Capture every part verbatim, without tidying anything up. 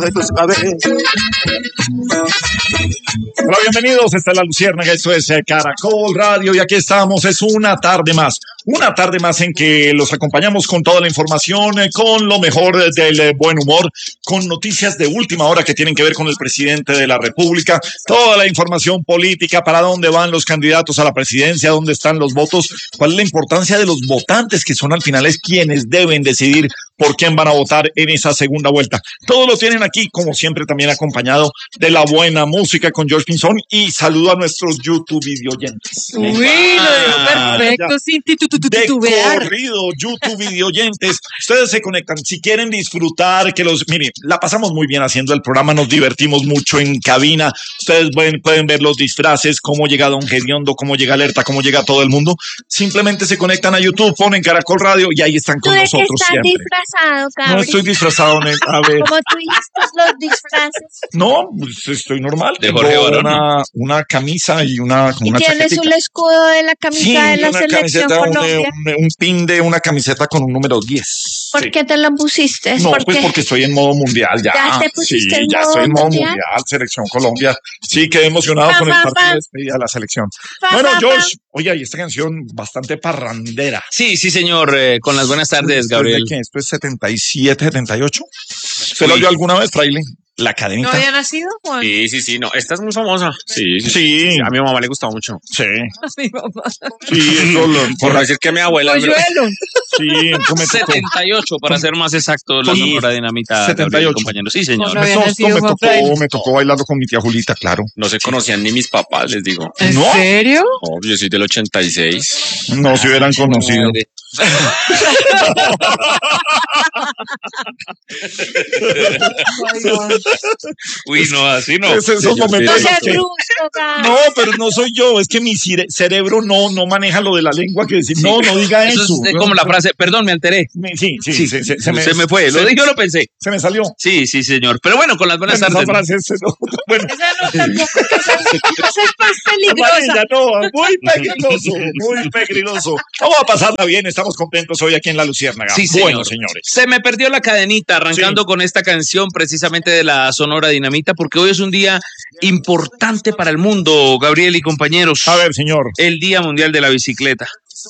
Hola, bienvenidos, esta es La Luciérnaga, esto es Caracol Radio y aquí estamos, es una tarde más, una tarde más en que los acompañamos con toda la información, con lo mejor del buen humor, con noticias de última hora que tienen que ver con el presidente de la República, toda la información política, para dónde van los candidatos a la presidencia, dónde están los votos, cuál es la importancia de los votantes que son al final es quienes deben decidir por quién van a votar en esa segunda vuelta. Todos lo tienen aquí, como siempre, también acompañado de la buena música con George Pinzón y saludo a nuestros YouTube videoyentes. Uy, lo digo perfecto, sin titubear. De corrido, YouTube videoyentes. Ustedes se conectan, si quieren disfrutar, que los, miren, la pasamos muy bien haciendo el programa, nos divertimos mucho en cabina. Ustedes pueden, pueden ver los disfraces, cómo llega Don Gediondo, cómo llega Alerta, cómo llega todo el mundo. Simplemente se conectan a YouTube, ponen Caracol Radio y ahí están con ¿Tú de nosotros qué estás siempre. disfrazado, Cabri? No estoy disfrazado, a ver. ¿Cómo tú hiciste los disfraces? No, pues estoy normal. De Tengo Jorge Barón. una, una camisa y una, como ¿Y una tienes chaquetita. el escudo de la camisa Sí, de la una selección camiseta, un, Colombia? un, un pin de una camiseta con un número diez. ¿Por Sí. qué te la pusiste? No, ¿Por pues qué? porque estoy en modo mundial ya. ¿Ya te pusiste sí, en ya modo estoy en modo mundial? mundial? Selección Colombia. Sí, quedé emocionado Pa, con el pa, partido pa. de despedida de la selección. Pa, Bueno, pa, George, oye, y esta canción bastante parrandera. Sí, sí, señor. Eh, con las buenas tardes, Gabriel. ¿Esto es de qué? ¿Esto es setenta y siete, setenta y ocho? ¿Se lo oyó alguna vez, Fraile? La ¿No cadenita. había nacido, Juan? Sí, sí, sí, no, esta es muy famosa. Sí, sí, Sí. A mi mamá le gustaba mucho. Sí, Mi mamá. sí, eso lo- Por no decir que a mi abuela. Polluelo. sí, eso me tocó. setenta y ocho, para ser más exacto, la Sí. Sonora Dinamita. setenta y Gabriel, ocho. compañero. Sí, señor. No había Eso, esto nacido me Juan tocó, Fraile. me tocó bailarlo con mi tía Julita, claro. No se conocían ni mis papás, les digo. ¿En ¿No? serio? Oh, yo soy del ochenta y seis. No se hubieran conocido. Madre. Uy, no, así no. Es esos Sí, yo momentos No sí, seas que- brusco, Cabri. No, pero no soy yo, es que mi cere- cerebro no, no maneja lo de la lengua que decir, no, no diga eso. Eso es como la frase, perdón, me alteré. Me- Sí, sí, Sí, se, se- se, se me, me, fue. Lo se- dije, yo lo pensé. se me salió. Sí, sí, señor. Pero bueno, con las buenas Bueno, esa tardes. frase es- no, bueno, Esa no tampoco. Esa, esa es más peligrosa. amarilla, no, muy peligroso, muy peligroso. Vamos a pasarla bien, estamos contentos hoy aquí en La Luciérnaga. Sí, señor. Bueno, señores. Se me perdió la cadenita arrancando Sí. con esta canción precisamente de la Sonora Dinamita, porque hoy es un día importante para el mundo, Gabriel y compañeros. A ver, señor. El Día Mundial de la Bicicleta.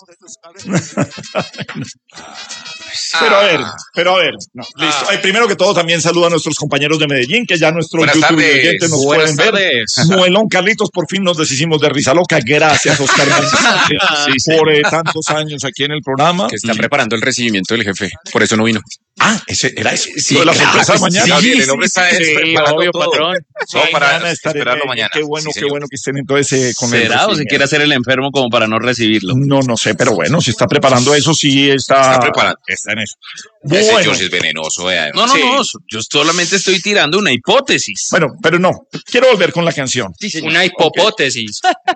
Pero a ver, pero a ver. No, listo. Ay, primero que todo, también saludo a nuestros compañeros de Medellín, que ya nuestros Buenas YouTube tardes. oyentes nos Buenas pueden ver. tardes. Muelón Carlitos, por fin nos deshicimos de Risa Loca. Gracias, Oscar Mendoza, Sí, sí. por eh, tantos años aquí en el programa. Que está preparando el recibimiento del jefe. Por eso no vino. Ah, ese era eso. Sí, Lo de la claro, sorpresa de sí, mañana. sí, Gabriel, el hombre está sí, preparando obvio, todo. patrón. Solo para Mañana estaré esperarlo en- mañana. Qué bueno, Sí, qué señor. bueno que estén entonces eh, con el ¿Será o se recibimiento. quiere hacer el enfermo como para no recibirlo? No, no sé, pero bueno, si está preparando eso, sí está. Está preparando. Está en eso. Ese Bueno, George es venenoso, vea. No, no, Sí. no. Yo solamente estoy tirando una hipótesis. bueno, pero no. Quiero volver con la canción. Una hipótesis.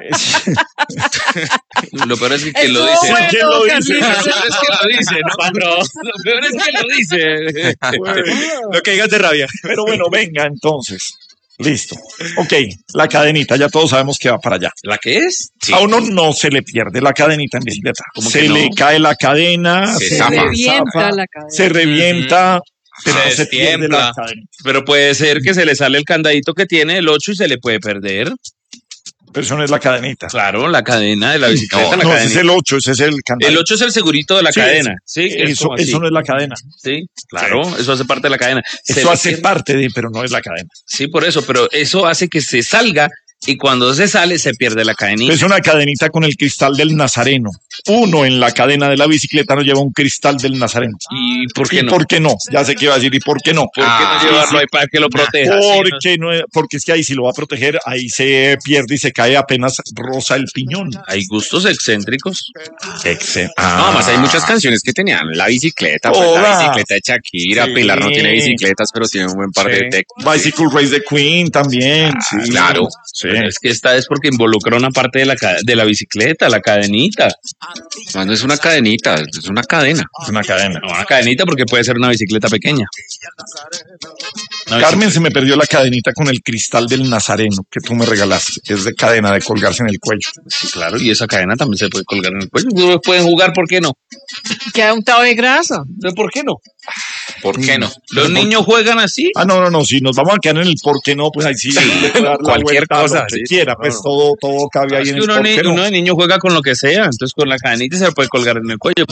Lo peor es que quien lo Estuvo dice. ¿Quién lo bueno, dice? Lo Carlitos. peor es que lo dice, ¿no? Lo peor es que lo dice. Lo que digas de rabia. Pero bueno, venga entonces. Listo. Ok, la cadenita, ya todos sabemos que va para allá. ¿La qué es? Sí. A uno no se le pierde la cadenita en bicicleta. ¿Cómo Se que no? le cae la cadena, Se se, zafa. le Revienta zafa, la cadena. se revienta, pero Se no se pierde destiembla. la cadenita. Pero puede ser que se le sale el candadito que tiene el ocho y se le puede perder. Pero eso no es la cadenita. Claro, la cadena de la bicicleta. No, la No, ese cadenita. es el ocho, ese es el candado. El ocho es el segurito de la Sí, cadena. Sí, que es Eso, como así. eso no es la cadena. Sí, claro, eso hace parte de la cadena. Se Eso le hace pierde- parte de, pero no es la cadena. Sí, por eso, pero eso hace que se salga y cuando se sale se pierde la cadenita. Es una cadenita con el cristal del Nazareno. Uno en la cadena de la bicicleta no lleva un cristal del Nazareno. ¿Y por qué ¿Y no? por qué no? Ya sé qué iba a decir. ¿Y por qué no? ¿Por qué Ah, no llevarlo ahí para que lo proteja? Sí, no- Porque, no, porque es que ahí si lo va a proteger, ahí se pierde y se cae apenas rosa el piñón. Hay gustos excéntricos. Excelente. No, más hay muchas canciones que tenían la bicicleta, pues, la Todas. bicicleta de Shakira, Sí. Pilar no tiene bicicletas, pero tiene un buen par de textos. Bicycle Race the Queen también. Ah, sí. claro. Sí. Pero es que esta es porque involucra una parte de la, ca- de la bicicleta, la cadenita. No, no es una cadenita, es una cadena. Es una cadena. No, una cadenita porque puede ser una bicicleta pequeña. Una Carmen, se me perdió la cadenita con el cristal del Nazareno que tú me regalaste, que es de cadena de colgarse en el cuello. Sí, claro, y esa cadena también se puede colgar en el cuello. Ustedes pueden jugar, ¿por qué no? Queda untado de grasa. ¿Por qué no? ¿Por qué no? ¿Los niños juegan así? Ah, no, no, no, si nos vamos a quedar en el por qué no, pues ahí sí, Sí, le puede dar la cualquier vuelta a cosa, lo que sí. quiera, pues No, no. todo, todo cabe ahí Es en que el uno, por ni- qué no. uno de niño juega con lo que sea, entonces con la cadenita se le puede colgar en el cuello.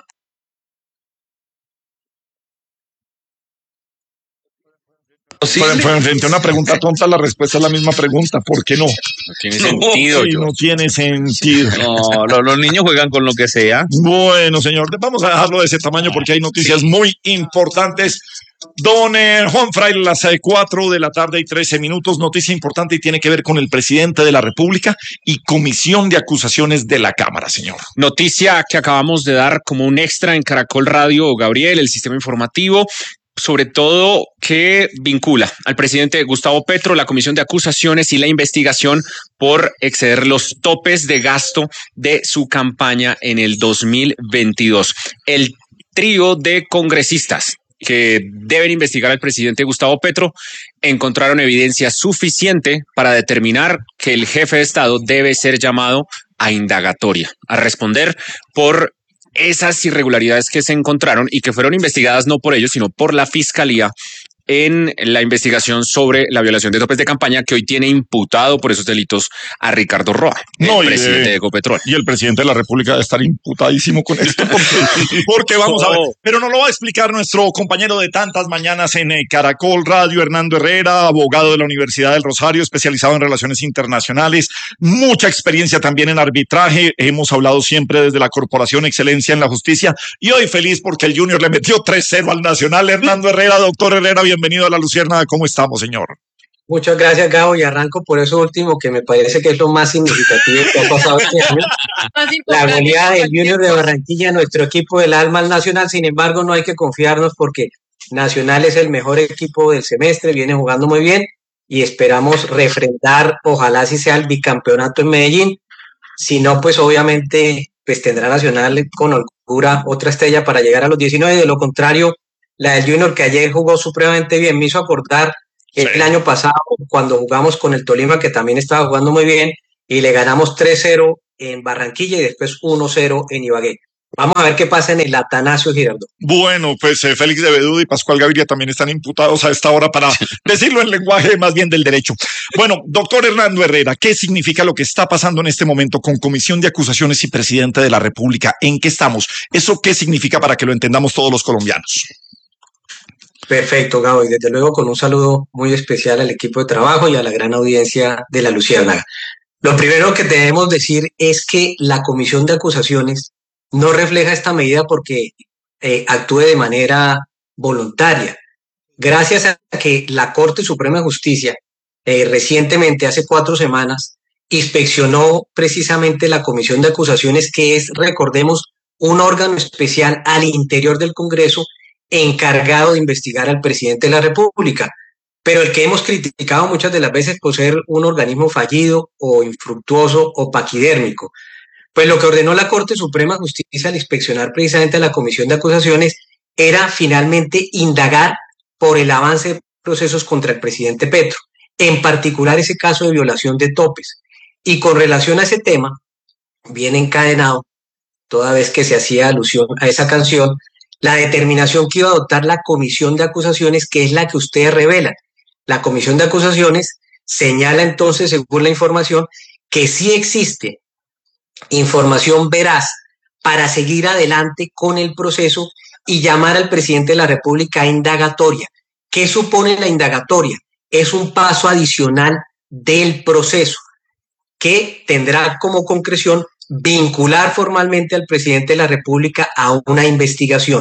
Pero, pero frente a una pregunta tonta, la respuesta es la misma pregunta, ¿por qué no? No tiene No, sentido, Sí, yo. no tiene sentido. No, lo- los niños juegan con lo que sea. Bueno, señor, vamos a dejarlo de ese tamaño porque hay noticias muy importantes. Don eh, Juan Fraile, las eh, cuatro de la tarde y trece minutos, noticia importante y tiene que ver con el presidente de la República y comisión de acusaciones de la Cámara, señor. Noticia que acabamos de dar como un extra en Caracol Radio, Gabriel, el sistema informativo, sobre todo que vincula al presidente Gustavo Petro, la comisión de acusaciones y la investigación por exceder los topes de gasto de su campaña en el dos mil veintidós. El trío de congresistas que deben investigar al presidente Gustavo Petro encontraron evidencia suficiente para determinar que el jefe de Estado debe ser llamado a indagatoria, a responder por esas irregularidades que se encontraron y que fueron investigadas no por ellos, sino por la Fiscalía en la investigación sobre la violación de topes de campaña que hoy tiene imputado por esos delitos a Ricardo Roa, No, y, el presidente eh, de Ecopetrol. Y el presidente de la República debe estar imputadísimo con esto, porque, porque vamos a ver, pero nos lo va a explicar nuestro compañero de tantas mañanas en eh, Caracol Radio, Hernando Herrera, abogado de la Universidad del Rosario, especializado en relaciones internacionales, mucha experiencia también en arbitraje, hemos hablado siempre desde la Corporación Excelencia en la Justicia, y hoy feliz porque el Junior le metió tres cero al Nacional. Hernando Herrera, doctor Herrera, bienvenido a La Luciérnaga, ¿cómo estamos, señor? Muchas gracias, Gabo, y arranco por eso último, que me parece que es lo más significativo que ha pasado este año. Más La importante goleada que del Junior de Barranquilla, nuestro equipo del alma al Nacional. Sin embargo, no hay que confiarnos porque Nacional es el mejor equipo del semestre, viene jugando muy bien y esperamos refrendar, ojalá si sea el bicampeonato en Medellín. Si no, pues obviamente pues tendrá Nacional con holgura otra estrella para llegar a los diecinueve. De lo contrario, la del Junior, que ayer jugó supremamente bien, me hizo acordar Sí. el año pasado cuando jugamos con el Tolima, que también estaba jugando muy bien, y le ganamos tres cero en Barranquilla y después uno cero en Ibagué. Vamos a ver qué pasa en el Atanasio Girardot. Bueno, pues eh, Félix de Bedú y Pascual Gaviria también están imputados a esta hora para decirlo en lenguaje más bien del derecho. Bueno, doctor Hernando Herrera, ¿qué significa lo que está pasando en este momento con Comisión de Acusaciones y Presidente de la República? ¿En qué estamos? ¿Eso qué significa para que lo entendamos todos los colombianos? Perfecto, Gabo, y desde luego con un saludo muy especial al equipo de trabajo y a la gran audiencia de La Luciérnaga. Lo primero que debemos decir es que la Comisión de Acusaciones no refleja esta medida porque eh, actúe de manera voluntaria. Gracias a que la Corte Suprema de Justicia eh, recientemente, hace cuatro semanas, inspeccionó precisamente la Comisión de Acusaciones, que es, recordemos, un órgano especial al interior del Congreso encargado de investigar al presidente de la República, pero el que hemos criticado muchas de las veces por ser un organismo fallido o infructuoso o paquidérmico. Pues lo que ordenó la Corte Suprema de Justicia al inspeccionar precisamente a la Comisión de Acusaciones era finalmente indagar por el avance de procesos contra el presidente Petro, en particular ese caso de violación de topes. Y con relación a ese tema, viene encadenado, toda vez que se hacía alusión a esa canción, la determinación que iba a adoptar la Comisión de Acusaciones, que es la que ustedes revelan. La Comisión de Acusaciones señala entonces, según la información, que sí existe información veraz para seguir adelante con el proceso y llamar al presidente de la República a indagatoria. ¿Qué supone la indagatoria? Es un paso adicional del proceso que tendrá como concreción vincular formalmente al presidente de la República a una investigación.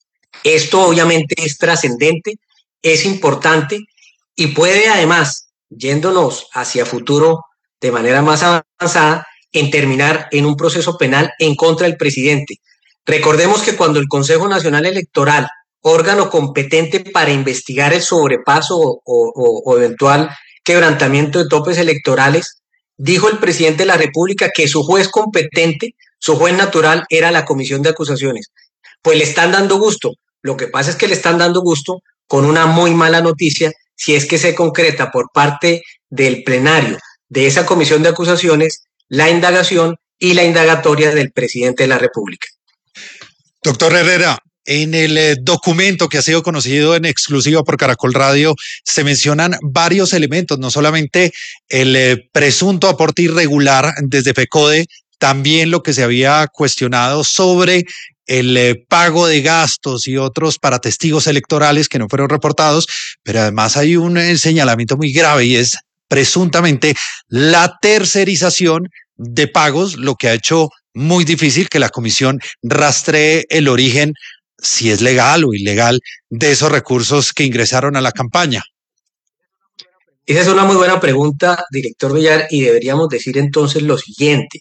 Esto obviamente es trascendente, es importante y puede además, yéndonos hacia futuro de manera más avanzada, en terminar en un proceso penal en contra del presidente. Recordemos que cuando el Consejo Nacional Electoral, órgano competente para investigar el sobrepaso o, o, o eventual quebrantamiento de topes electorales, dijo el presidente de la República que su juez competente, su juez natural, era la Comisión de Acusaciones. Pues le están dando gusto. Lo que pasa es que le están dando gusto con una muy mala noticia si es que se concreta por parte del plenario de esa Comisión de Acusaciones la indagación y la indagatoria del presidente de la República. Doctor Herrera, En el eh, documento que ha sido conocido en exclusiva por Caracol Radio se mencionan varios elementos, no solamente el eh, presunto aporte irregular desde FECODE, también lo que se había cuestionado sobre el eh, pago de gastos y otros para testigos electorales que no fueron reportados, pero además hay un eh, señalamiento muy grave y es presuntamente la tercerización de pagos, lo que ha hecho muy difícil que la comisión rastree el origen, si es legal o ilegal, de esos recursos que ingresaron a la campaña. Esa es una muy buena pregunta, director Villar, y deberíamos decir entonces lo siguiente.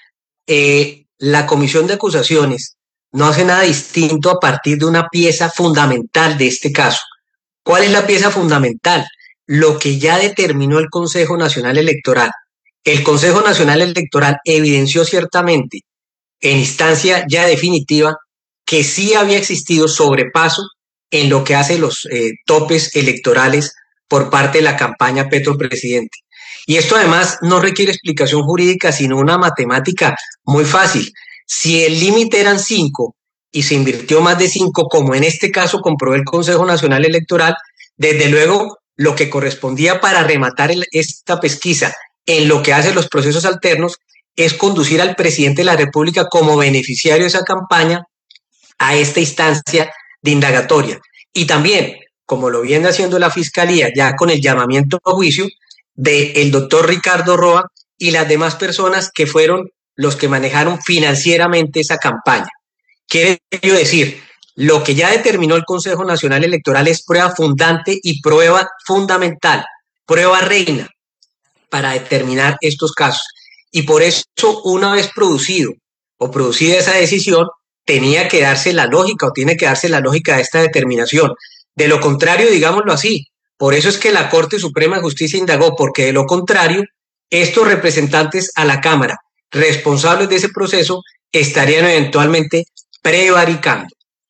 Eh, la comisión de acusaciones no hace nada distinto a partir de una pieza fundamental de este caso. ¿Cuál es la pieza fundamental? Lo que ya determinó el Consejo Nacional Electoral. El Consejo Nacional Electoral evidenció ciertamente, en instancia ya definitiva, que sí había existido sobrepaso en lo que hace los eh, topes electorales por parte de la campaña Petro Presidente. Y esto además no requiere explicación jurídica, sino una matemática muy fácil. Si el límite eran cinco y se invirtió más de cinco, como en este caso comprobó el Consejo Nacional Electoral, desde luego lo que correspondía para rematar el, esta pesquisa en lo que hacen los procesos alternos es conducir al presidente de la República como beneficiario de esa campaña a esta instancia de indagatoria. Y también, como lo viene haciendo la Fiscalía, ya con el llamamiento a juicio del doctor Ricardo Roa y las demás personas que fueron los que manejaron financieramente esa campaña. Quiere decir, lo que ya determinó el Consejo Nacional Electoral es prueba fundante y prueba fundamental, prueba reina para determinar estos casos. Y por eso, una vez producido o producida esa decisión, tenía que darse la lógica o tiene que darse la lógica de esta determinación. De lo contrario, digámoslo así, por eso es que la Corte Suprema de Justicia indagó, porque de lo contrario, estos representantes a la Cámara, responsables de ese proceso, estarían eventualmente prevaricando.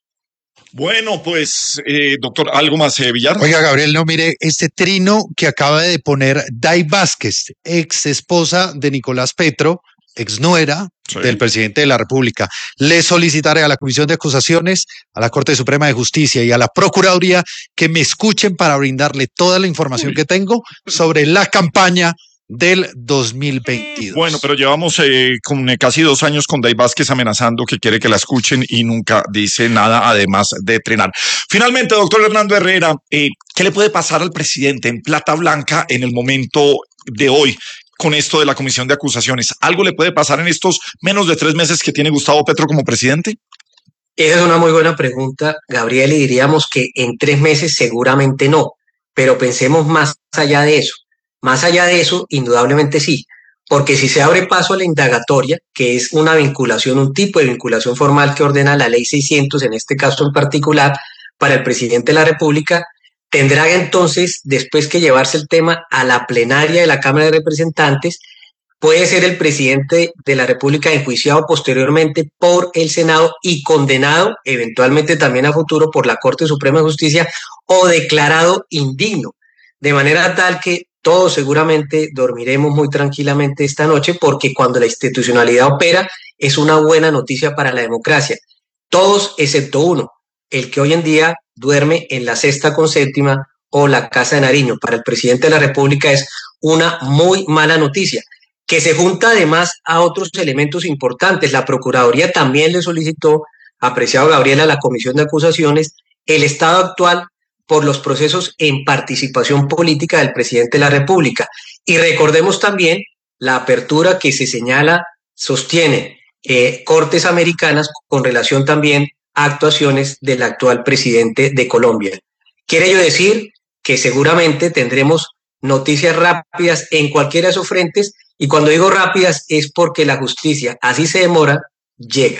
Bueno, pues, eh, doctor, ¿algo más, eh, Villar? Oiga, Gabriel, no, mire, este trino que acaba de poner Day Vázquez, ex esposa de Nicolás Petro, ex nuera sí. del presidente de la República. Le solicitaré a la Comisión de Acusaciones, a la Corte Suprema de Justicia y a la Procuraduría que me escuchen para brindarle toda la información que tengo sobre la campaña del dos mil veintidós. Bueno, pero llevamos eh, con, eh, casi dos años con Day Vázquez amenazando que quiere que la escuchen y nunca dice nada, además de trenar. Finalmente, doctor Hernando Herrera, eh, ¿qué le puede pasar al presidente en plata blanca en el momento de hoy con esto de la comisión de acusaciones? ¿Algo le puede pasar en estos menos de tres meses que tiene Gustavo Petro como presidente? Esa es una muy buena pregunta, Gabriel, y diríamos que en tres meses seguramente no, pero pensemos más allá de eso. Más allá de eso, indudablemente sí, porque si se abre paso a la indagatoria, que es una vinculación, un tipo de vinculación formal que ordena la ley seiscientos, en este caso en particular, para el presidente de la República, tendrá entonces después que llevarse el tema a la plenaria de la Cámara de Representantes. Puede ser el presidente de la República enjuiciado posteriormente por el Senado y condenado eventualmente también a futuro por la Corte Suprema de Justicia o declarado indigno, de manera tal que todos seguramente dormiremos muy tranquilamente esta noche, porque cuando la institucionalidad opera es una buena noticia para la democracia. Todos excepto uno, el que hoy en día duerme en la Sexta con Séptima o la Casa de Nariño. Para el presidente de la República es una muy mala noticia, que se junta además a otros elementos importantes. La Procuraduría también le solicitó, apreciado Gabriel, a la Comisión de Acusaciones el estado actual por los procesos en participación política del presidente de la República. Y recordemos también la apertura que se señala, sostiene eh, Cortes Americanas con relación también a actuaciones del actual presidente de Colombia. Quiere ello decir que seguramente tendremos noticias rápidas en cualquiera de esos frentes, y cuando digo rápidas es porque la justicia, así se demora, llega.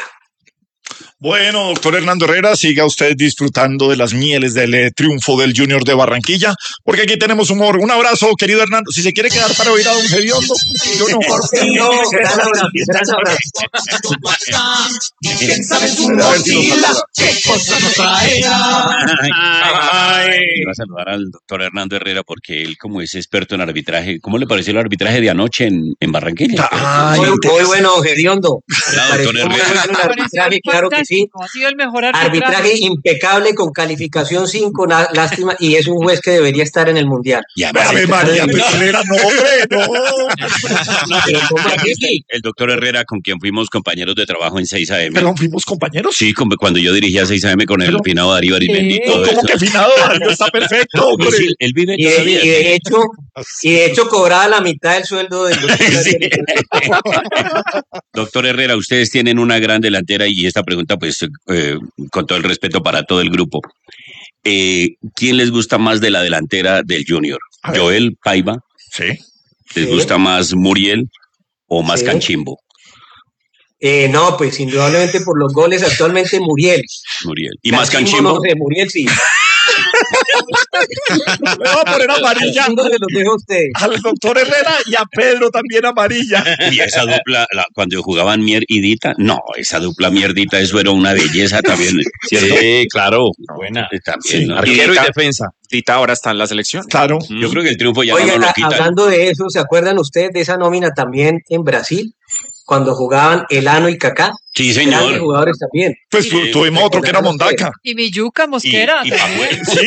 Bueno, doctor Hernando Herrera, siga usted disfrutando de las mieles del eh, triunfo del Junior de Barranquilla, porque aquí tenemos humor. Un abrazo, querido Hernando. Si se quiere quedar para oír a don Gediondo, yo no. No, gran abrazo, gran abrazo. Quiero saludar al doctor Hernando Herrera porque él, como es experto en arbitraje, ¿cómo le pareció el arbitraje de anoche en, en Barranquilla? Ay, muy, muy bueno, Gediondo. Claro, doctor Herrera. Muy bueno el arbitraje, claro que sí. ¿sí? Ha sido el mejor arbitraje. Arbitraje impecable con calificación cinco, na- lástima, y es un juez que debería estar en el Mundial. Y además, Ave el, María, pero Herrera, no, hombre, no. no, pero ¿cómo así? El doctor Herrera, con quien fuimos compañeros de trabajo en seis A M. Pero fuimos compañeros. Sí, con- cuando yo dirigía seis A M con el Pero- finado Darío Arismendi y ¿Qué? todo ¿Cómo eso. que finado? Darío está perfecto, hombre. Pues sí, él vive Y de, todavía. y de hecho, y de hecho cobraba la mitad del sueldo del Sí. Doctor Herrera, ustedes tienen una gran delantera y esta pregunta, pues, eh, con todo el respeto para todo el grupo. Eh, ¿Quién les gusta más de la delantera del Junior? A ver. ¿Joel Paiva? Sí. ¿Les Sí. gusta más Muriel o más Sí. Canchimbo? Eh, no, pues indudablemente por los goles actualmente Muriel. Muriel. ¿Y más Canchimbo Canchimbo? No sé, Muriel sí. Le voy a poner amarilla Canchimbo se los dejo a usted. al doctor Herrera y a Pedro también amarilla. Y esa dupla, la- cuando jugaban Mier y Dita, no, esa dupla Mierdita, eso era una belleza también. ¿Cierto? Sí, claro. Buena. También, Sí. ¿no? Arquero y Dita- defensa. Dita ahora está en la selección. Claro. Yo creo que el triunfo ya Oiga, no lo quitan. hablando de eso, ¿se acuerdan ustedes de esa nómina también en Brasil? Cuando jugaban Elano y Kaká. Sí, Grandes señor. jugadores también. Pues tu- tuvimos otro que era Mondaca. Y mi yuca mosquera. Y- y también. Sí.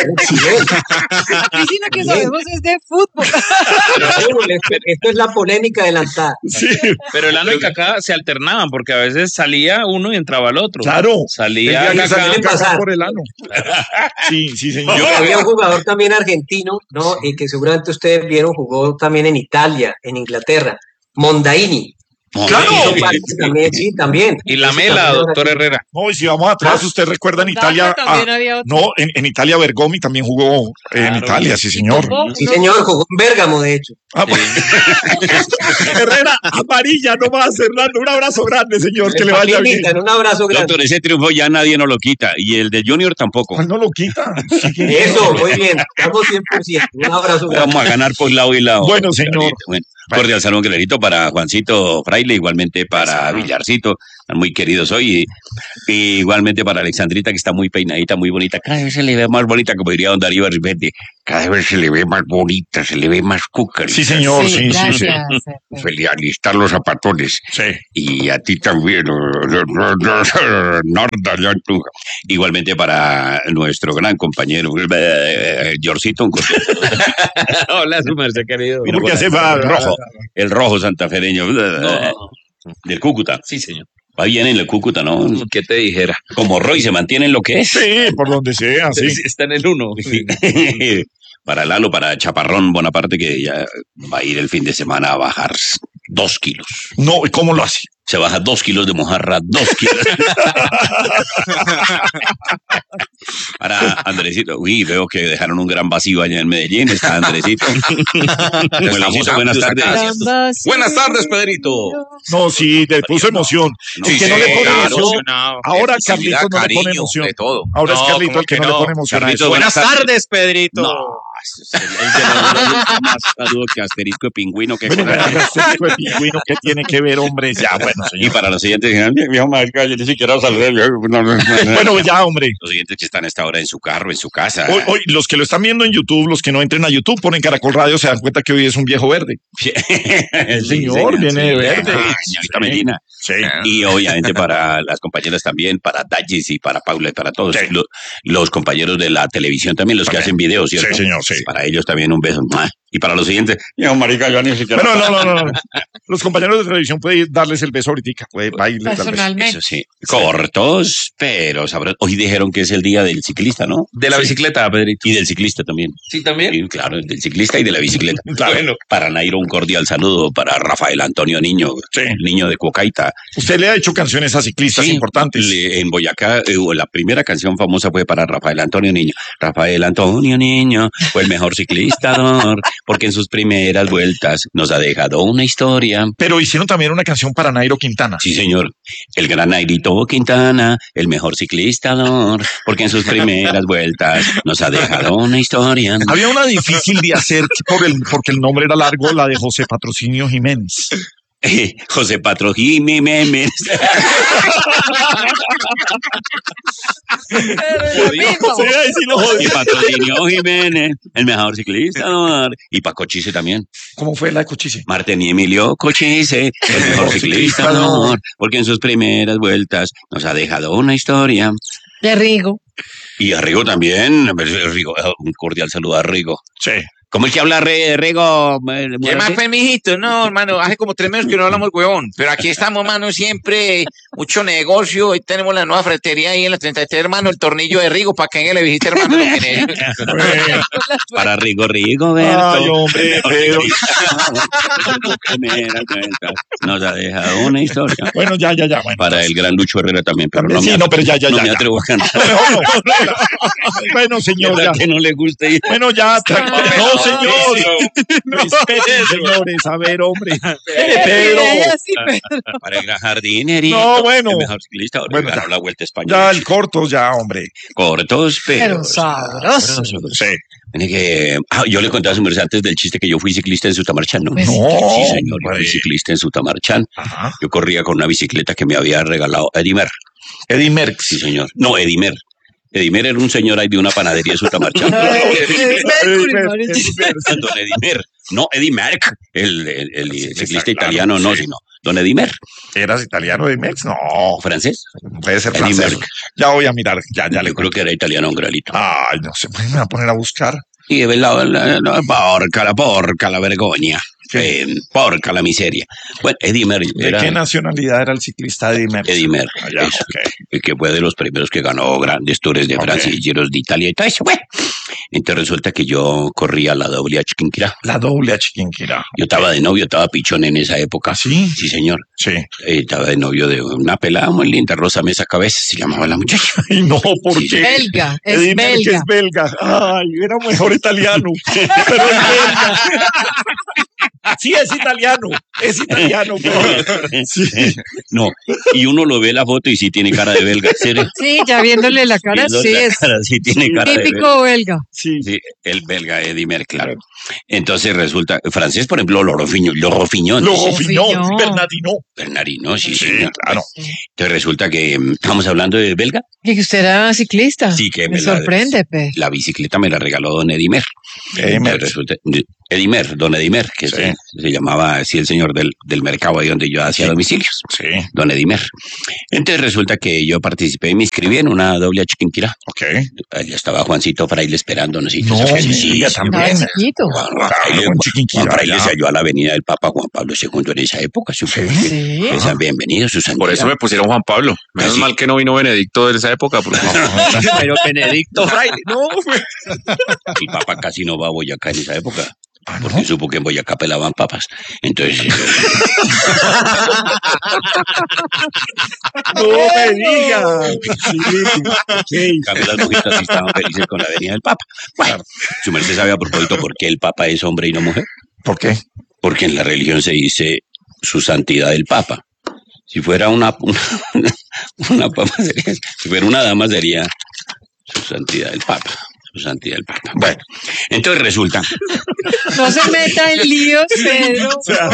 Y sino que sabemos es de fútbol. Esto, esto es la polémica adelantada. Sí. Pero el Ano y Kaká se alternaban porque a veces salía uno y entraba el otro. Claro. Salía El día que Kaká. salió pasar. Kaká por el ano. Sí, sí, señor. Yo había un jugador también argentino, ¿no? Y que seguramente ustedes vieron, jugó también en Italia, en Inglaterra. Mondaini. Claro. Hizo parte también, sí, también. Y la Ese mela, también era doctor así. Herrera. No, y si vamos atrás, Ah. usted recuerda en Mondaca Italia. también ah, había otro. no, en, en Italia Bergomi también jugó eh, en Claro. Italia, sí, señor. Tocó, Sí, ¿no? señor, jugó en Bérgamo, de hecho. Ah, bueno. Herrera, amarilla, no más, Hernando. Un abrazo grande, señor. Que le vaya bien. Papilita, un abrazo grande. Doctor, ese triunfo ya nadie nos lo quita. Y el de Junior tampoco. ¿Cuál no lo quita? Eso, muy bien. Estamos cien por ciento. Un abrazo grande. Vamos a ganar por lado y lado. Bueno, señor. Bueno, cordial saludo, Guerrerito, para Juancito Fraile, igualmente para Villarcito, están muy queridos hoy. Y, y igualmente para Alexandrita, que está muy peinadita, muy bonita. Cada vez se le ve más bonita, como diría don Darío Arismendi. Cada vez se le ve más bonita, se le ve más cuca. Sí, señor, sí, sí, sí. gracias. Feliz alistar los zapatones. Sí. Y a ti también, Norda, ya tú. Igualmente para nuestro gran compañero, eh, Yorcito, un cordial saludo. Hola, su merced querido. Mira, Porque con se el va. rojo, el rojo santafereño del Cúcuta. Sí, señor. Va bien en el Cúcuta, ¿no? ¿Qué te dijera? Como Roy se mantiene en lo que es. Sí, por donde sea, sí. Está en el uno. Para Lalo, para Chaparrón Bonaparte, que ya va a ir el fin de semana a bajar dos kilos. No, ¿y cómo lo hace? Se baja dos kilos de mojarra, dos kilos. Para Andresito, uy, veo que dejaron un gran vacío allá en Medellín, está Andresito. Buenas, buenas tardes. Ambas- Buenas tardes, Pedrito. No, sí, le puso emoción. No, El que no le pone claro. emoción. Ahora Carlitos no le pone emoción. todo. Ahora es Carlito el que no le pone emoción. a Carlitos, eso. buenas tardes, Pedrito. No, es el, el de los más saludo que asterisco de pingüino que Bueno, pero este tipo de pingüino que tiene que ver, hombre. Ya, bueno, Y señor. para los siguientes, mi viejo marica, yo ni siquiera saludé. No, no, no, no. Bueno, ya, hombre. Los siguientes que están a esta hora en su carro, en su casa. Hoy, hoy, los que lo están viendo en YouTube, los que no entren a YouTube, ponen Caracol Radio, se dan cuenta que hoy es un viejo verde. El señor viene de verde. Señorita Medina. Sí. Y obviamente para las compañeras también, para Dallis y para Paula y para todos. Sí. Lo- los compañeros de la televisión también, los que También. hacen videos, ¿cierto? Sí, señor, sí. Para ellos también un beso. ¡Mua! Y para los siguientes, yo, marica, yo ni siquiera. Pero no, no, no, no. Los compañeros de televisión pueden darles el beso ahorita. Puede bailar, tal vez. Personalmente. Eso sí, cortos, pero sabrosos. Hoy dijeron que es el día del ciclista, ¿no? De la bicicleta, Pedrito. Y del ciclista también. Sí, también. Sí, claro, del ciclista y de la bicicleta. Claro. Bueno. Para Nairo, un cordial saludo. Para Rafael Antonio Niño, Sí. el niño de Cocaita. Usted le ha hecho canciones a ciclistas Sí, importantes. le- en Boyacá, eh, la primera canción famosa fue para Rafael Antonio Niño. Rafael Antonio Niño fue el mejor ciclista, porque en sus primeras vueltas nos ha dejado una historia. Pero hicieron también una canción para Nairo Quintana. Sí, señor. El gran Nairito Quintana, el mejor ciclista, porque en sus primeras vueltas nos ha dejado una historia. Había una difícil de hacer por el, porque el nombre era largo, la de José Patrocinio Jiménez. Eh, José Patrojímenes. Y patrocinio Jiménez, el mejor ciclista, ¿no? Y para Cochise también. ¿Cómo fue la de Cochise? Martín y Emilio Cochise, el mejor ciclista, ¿no? Porque en sus primeras vueltas nos ha dejado una historia. De Rigo. Y a Rigo también, Rigo, un cordial saludo a Rigo. Sí. ¿Cómo es que habla Re- Rigo? ¿Qué más, pues, mijito? No, hermano, hace como tres meses que no hablamos, huevón. Pero aquí estamos, hermano, siempre mucho negocio. Hoy tenemos la nueva ferretería ahí en la treinta y tres, hermano, el tornillo de Rigo, para que en le visite, hermano, lo que necesite. Para Rigo, Rigo, Berto. Ay, hombre, pero... Nos ha dejado una historia. Bueno, ya, ya, ya. Bueno, Para el gran Lucho Herrera también, pero También, no sí, me, no, pero ya, ya, no ya, me ya. atrevo a cantar. no, no, no. Bueno, señor, ya. Que no le guste. Bueno, ya, tranquilo. No, señor. No. Respeten, señores. A ver, hombre. Pero... Pedro. Para el gran jardinería. No, bueno. El mejor ciclista. Ahora Bueno, ganó ya. la Vuelta Española. Ya, el corto, ya, hombre. Cortos, pero... Pero sabroso. Sí. Tiene que... ah, yo le conté a su merced antes del chiste que yo fui ciclista en Sutamarchán, ¿no? No, Sí, señor, yo fui hombre. ciclista en Sutamarchán. Ajá. Yo corría con una bicicleta que me había regalado Edimer. Eddie Merckx. Sí, señor. No, Edimer. Edimer era un señor ahí de una panadería de Sutamarchán. Don Edimer. No, Eddie Merck, el, el, el Sí, ciclista está claro, italiano, no, sí. sino Don Edimer. ¿Eras italiano, Eddie Merckx? No, ¿Francés? puede ser Eddie francés. Merckx. Ya voy a mirar, ya, ya le Yo creo que era italiano un gralito. Ay, no sé, me voy a poner a buscar. Y de la, la, la porca, la porca, la vergogna. ¿Qué? Eh, porca, la miseria. Bueno, Eddie Merckx ¿De era qué nacionalidad era el ciclista Eddie Merckx? Eddie Merckx, Ah, ya, eso, ok. el que fue de los primeros que ganó grandes tours de Ok. Francia y giros de Italia y todo eso. Bueno, entonces resulta que yo corría la doble a Chiquinquirá. La doble a Chiquinquirá. Yo estaba de novio, estaba pichón en esa época. ¿Ah, sí? Sí, señor. Sí. Eh, estaba de novio de una pelada muy linda, Rosa Mesa Cabeza, se llamaba la muchacha. Ay, no, ¿por Sí, qué? Belga, es Eddie Merckx belga. es belga. Ay, era mejor italiano, pero es belga. Sí, es italiano, es italiano. Pero... Sí. No, y uno lo ve la foto y sí tiene cara de belga. ¿Serio? Sí, ya viéndole la cara, Viendo sí la es cara, sí tiene cara de belga. típico belga. Sí. Sí, el belga Eddie Merckx, claro. Entonces resulta, francés, por ejemplo, Lorofiñón, Lorofiñón, Luego dice, Fiñón, Fiñón. Bernardino. Bernardino, sí, Sí, señor. claro. Entonces resulta que mm, estamos hablando de belga. Y que usted era ciclista. Sí, que me me la- sorprende, pe. La bicicleta me la regaló don Edimer. Eddie Entonces Merckx. resulta, Edimer, don Edimer, que Sí. se, se llamaba así el señor del, del mercado ahí donde yo hacía Sí. domicilios. Sí, Don Edimer. Entonces resulta que yo participé y me inscribí en una doble a Chiquinquirá. ok. Allá estaba Juancito Fraile esperándonos. Y No, todo eso. me diga sí, también. Estaba chiquito. Juan, Juan Claro, Fraile, con Juan- Chiquinquirá, Juan Fraile ya. se halló a la avenida del Papa Juan Pablo segundo en esa época. Su Sí. Sí. Que sean bienvenidos, su Por eso santidad. me pusieron Juan Pablo. Menos Así. mal que no vino Benedicto de esa época. Porque... Pero Benedicto Fraile, no. El Papa casi no va a Boyacá en esa época. Ah, ¿no? Porque supo que en Boyacá pelaban papas. Entonces, eh, No me diga. Sí, en cambio, las mujeres sí estaban felices con la venida del Papa. Bueno, su merced sabe a propósito por qué el Papa es hombre y no mujer. ¿por qué? Porque en la religión se dice su santidad el Papa. Si fuera una, una, una papa sería, si fuera una dama sería su santidad el Papa. Su santidad el Papa. Bueno, entonces resulta. No se meta en líos, Pedro.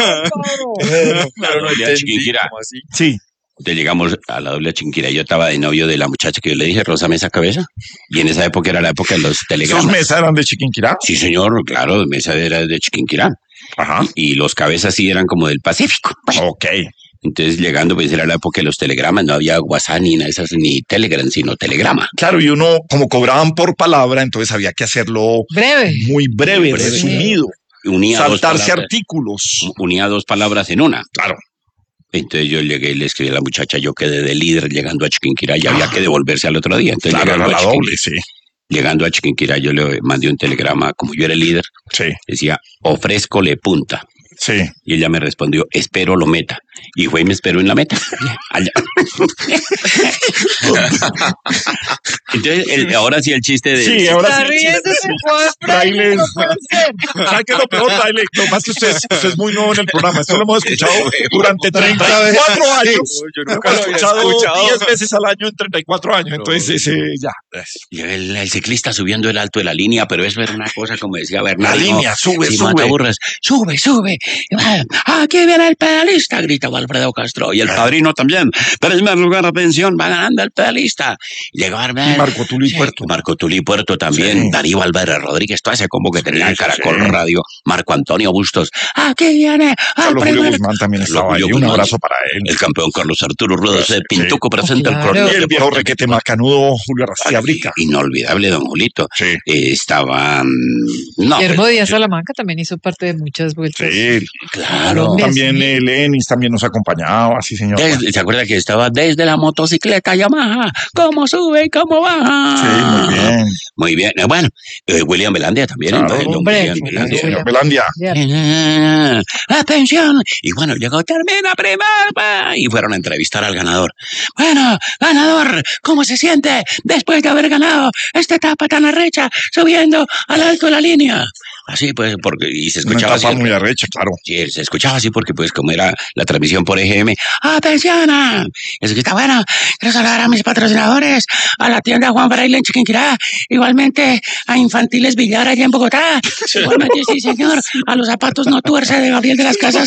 La doble a Chiquinquirá. Sí. Entonces llegamos a la doble a Chiquinquirá. Yo estaba de novio de la muchacha que yo le dije, Rosa Mesa Cabeza. Y en esa época era la época de los ¿Esos telegramas. mesas eran de Chiquinquirá? Sí, señor, claro, Mesa era de Chiquinquirá. Ajá. Y los cabezas sí eran como del Pacífico. Bueno, Ok. entonces llegando, pues era la época de los telegramas. No había WhatsApp ni nada de esas, ni Telegram, sino telegrama. Claro, y uno, como cobraban por palabra, entonces había que hacerlo Breve. muy breve, Breve. resumido. Unía dos Saltarse palabras- artículos. unía dos palabras en una. Claro. Entonces yo llegué y le escribí a la muchacha, yo quedé de líder llegando a Chiquinquirá y había que devolverse al otro día. Entonces Claro, era llegando, la a Chiquinquirá, doble, sí. llegando a Chiquinquirá yo le mandé un telegrama, como yo era el líder, Sí, decía, ofrézcole punta. sí. Y ella me respondió, espero lo meta. y fue y me esperó en la meta. Allá. Entonces, el, ahora sí el chiste de... Sí, ahora sí. Ríes de su voz, Fraile. no puede ser. ¿Sabes qué es lo peor, Fraile? Lo más que usted es, usted es muy nuevo en el programa. Esto lo hemos escuchado durante treinta y cuatro años. Yo Lo nunca hemos lo había escuchado escuchado. diez veces al año en treinta y cuatro años. Entonces, ese, ya. Y el, el ciclista subiendo el alto de la línea, pero eso era una cosa como decía Bernardo. La línea, sube, sí, sube. Mataburras, sube, sube. Aquí viene el pedalista, grita Alfredo Castro. Y el padrino también. Primer lugar, atención, va ganando el pedalista. Llegó a Y Marco Tulio y Puerto. Marco Tulio Puerto también. Sí. Darío Álvarez Rodríguez, todo ese combo que tenía Sí, en Caracol sí. Radio. Marco Antonio Bustos. Aquí viene. el Carlos Julio primer- Guzmán también Carlos estaba ahí. Julio Un Guzmán. abrazo para él. El campeón Carlos Arturo Ruedas de Pintuco presenta Claro. el Y cronómetro. el viejo requete macanudo Julio Arrastia Brica. Inolvidable, don Julito. Sí. Eh, estaba. mm, No, Guillermo pues, Díaz Salamanca también hizo parte de muchas vueltas. Sí, claro. Colombia. también Sí. eh, Lenis también nos acompañaba, sí señor. Desde- ¿Se acuerda que estaba desde la motocicleta Yamaha? ¿Cómo sube y cómo baja? Sí, muy bien. Muy bien. Eh, Bueno, eh, William Belandia también. Claro, el don hombre, William sí, Belandia. sí, Señor Belandia. Eh, Atención. Y bueno, llegó, termina primero. Y fueron a entrevistar al ganador. Bueno, ganador, ¿cómo se siente después de haber ganado esta etapa tan arrecha subiendo al alto de la línea? Así pues, porque, y se Una escuchaba así. etapa muy arrecha, claro. Sí, se escuchaba así porque pues como era la transmisión por E G M, ¡atención! Eso que está bueno. Quiero saludar a mis patrocinadores, a la tienda Juan Fraile en Chiquinquirá, igualmente a Infantiles Villar allá en Bogotá, igualmente, sí señor, a los zapatos No Tuerce de Gabriel de las Casas,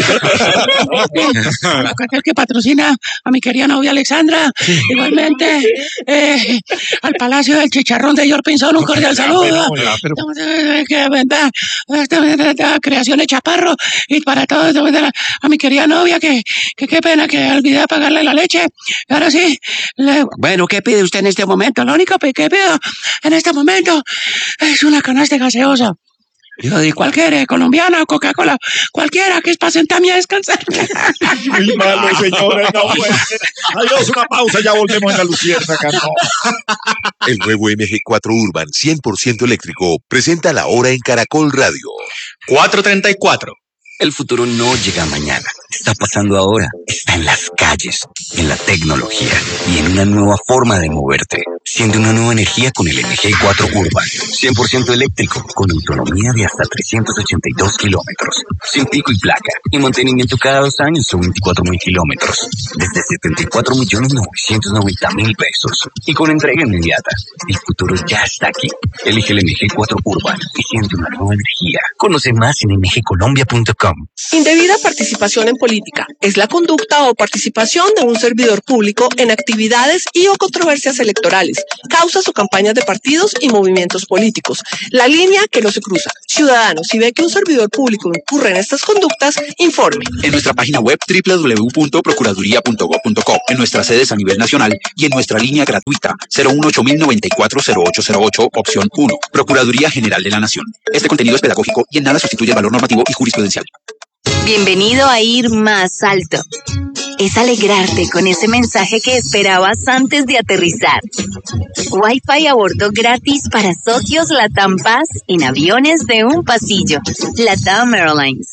a aquel que patrocina a mi querida novia Alexandra, igualmente eh, al Palacio del Chicharrón de York Pinzón, un cordial saludo. Bueno, ya, pero- Que venda esta esta creación de Chaparro y para todos a mi querida novia que que qué pena que olvidé pagarle la leche. Ahora sí, le- bueno, ¿qué pide usted en este momento? Lo único que pido en este momento es una canasta gaseosa. Digo, ¿y cuál quiere? ¿Colombiana o Coca-Cola? Cualquiera, que es para sentarme a descansar. Muy malo, señores. No puede ser. Adiós, una pausa, ya volvemos en la Luciérnaga. No. El nuevo M G cuatro Urban cien por ciento eléctrico presenta la hora en Caracol Radio. cuatro treinta y cuatro. El futuro no llega mañana, está pasando ahora, está en las calles, en la tecnología y en una nueva forma de moverte. Siente una nueva energía con el M G cuatro Urban, cien por ciento eléctrico, con autonomía de hasta trescientos ochenta y dos kilómetros, sin pico y placa, y mantenimiento cada dos años o veinticuatro mil kilómetros, desde setenta y cuatro millones novecientos noventa mil pesos, y con entrega inmediata. El futuro ya está aquí. Elige el M G cuatro Urban y siente una nueva energía. Conoce más en m g colombia punto com. Indebida participación en política es la conducta o participación de un servidor público en actividades y o controversias electorales, causas o campañas de partidos y movimientos políticos. La línea que no se cruza. Ciudadanos, si ve que un servidor público incurre en estas conductas, informe. En nuestra página web doble u doble u doble u punto procuraduría punto gob punto co, en nuestras sedes a nivel nacional y en nuestra línea gratuita cero uno ocho mil noventa y cuatro cero ocho cero ocho, opción uno. Procuraduría General de la Nación. Este contenido es pedagógico y en nada sustituye el valor normativo y jurisprudencial. Bienvenido a Ir Más Alto. Es alegrarte con ese mensaje que esperabas antes de aterrizar. Wi-Fi a bordo gratis para socios Latam Paz en aviones de un pasillo. Latam Airlines.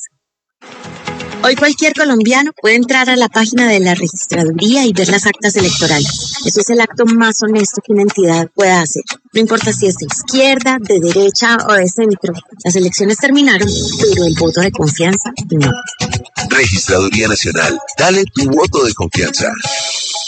Hoy cualquier colombiano puede entrar a la página de la registraduría y ver las actas electorales. Eso es el acto más honesto que una entidad pueda hacer. No importa si es de izquierda, de derecha o de centro. Las elecciones terminaron, pero el voto de confianza no. Registraduría Nacional. Dale tu voto de confianza.